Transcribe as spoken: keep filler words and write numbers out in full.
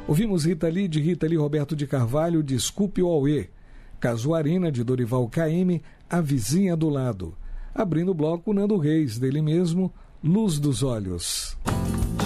Ouvimos Rita Lee, de Rita Lee, Roberto de Carvalho, Desculpe o Auê. Casuarina, de Dorival Caymmi, A Vizinha do Lado. Abrindo o bloco, Nando Reis, dele mesmo, Luz dos Olhos.